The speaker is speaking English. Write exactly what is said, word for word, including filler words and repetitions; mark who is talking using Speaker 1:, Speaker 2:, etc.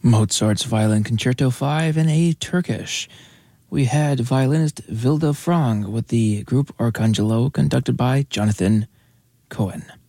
Speaker 1: Mozart's Violin Concerto five in A Turkish. We had violinist Vilda Frang with the group Arcangelo, conducted by Jonathan Cohen.